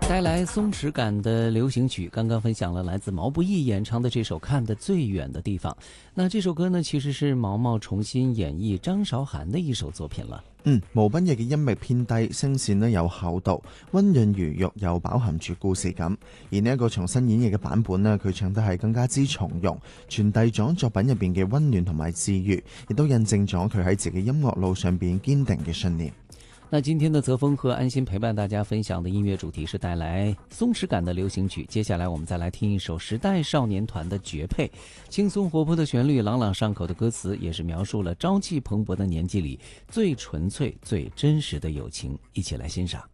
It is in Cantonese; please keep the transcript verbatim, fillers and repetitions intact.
带来松弛感的流行曲，刚刚分享了来自毛不易演唱的这首《看得最遠的地方》。那這首歌呢，其實是毛毛重新演繹張韶涵的一首作品了。 嗯，毛不易嘅音域偏低，聲線呢有厚度，溫潤如玉，又飽含住故事感。而呢一個重新演繹嘅版本呢，佢唱得係更加之從容，傳遞咗作品入邊嘅溫暖同埋治愈，亦都印證咗佢喺自己音樂路上邊堅定嘅信念。 那今天的澤峰和安心陪伴大家分享的音樂主題是帶來鬆弛感的流行曲。接下來我們再來聽一首時代少年團的絕配，輕鬆活潑的旋律，朗朗上口的歌詞，也是描述了朝氣蓬勃的年紀裡最純粹最真實的友情。一起來欣賞。